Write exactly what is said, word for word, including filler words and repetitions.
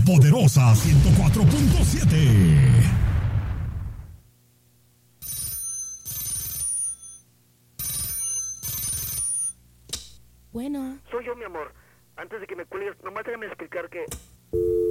poderosa ciento cuatro punto siete. Bueno. Soy yo, mi amor. Antes de que me cuelgues, nomás déjame explicar que...